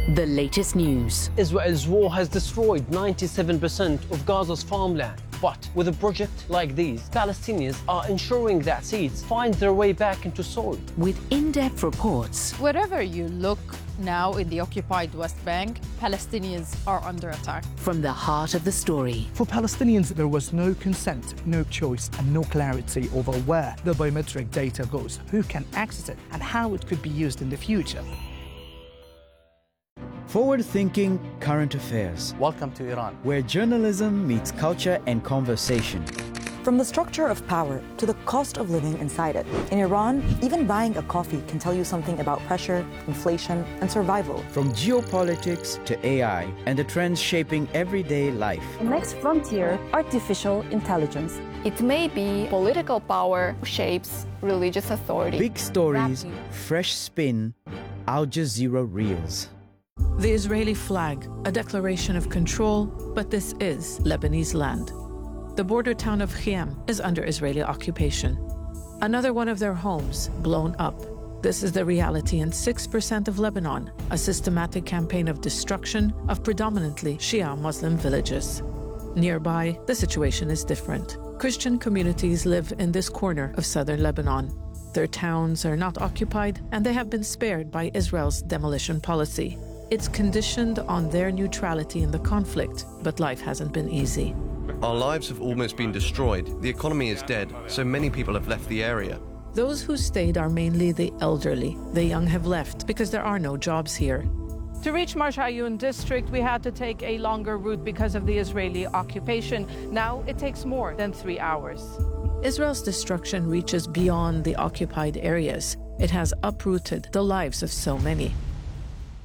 The latest news. Israel's war has destroyed 97% of Gaza's farmland. But with a project like these, Palestinians are ensuring that seeds find their way back into soil. With in-depth reports. Wherever you look now in the occupied West Bank, Palestinians are under attack. From the heart of the story. For Palestinians, there was no consent, no choice, and no clarity over where the biometric data goes, who can access it, and how it could be used in the future. Forward-thinking current affairs. Welcome to Iran, where journalism meets culture and conversation. From the structure of power to the cost of living inside it. In Iran, even buying a coffee can tell you something about pressure, inflation, and survival. From geopolitics to AI and the trends shaping everyday life. The next frontier, artificial intelligence. It may be political power shapes religious authority. Big stories, fresh spin, Al Jazeera Reels. The Israeli flag, a declaration of control, but this is Lebanese land. The border town of Khiam is under Israeli occupation. Another one of their homes blown up. This is the reality in 6% of Lebanon, a systematic campaign of destruction of predominantly Shia Muslim villages. Nearby, the situation is different. Christian communities live in this corner of southern Lebanon. Their towns are not occupied, and they have been spared by Israel's demolition policy. It's conditioned on their neutrality in the conflict, but life hasn't been easy. Our lives have almost been destroyed. The economy is dead, so many people have left the area. Those who stayed are mainly the elderly. The young have left because there are no jobs here. To reach Marsh Ayun district, we had to take a longer route because of the Israeli occupation. Now it takes more than 3 hours. Israel's destruction reaches beyond the occupied areas. It has uprooted the lives of so many.